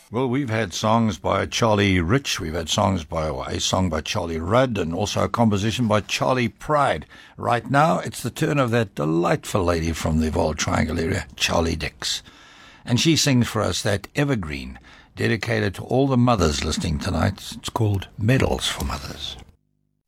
Well, we've had songs by Charlie Rich, we've had a song by Charlie Rudd, and also a composition by Charlie Pride. Right now, it's the turn of that delightful lady from the Vaal Triangle area, Charlie Dix. And she sings for us that evergreen, dedicated to all the mothers listening tonight. It's called Medals for Mothers.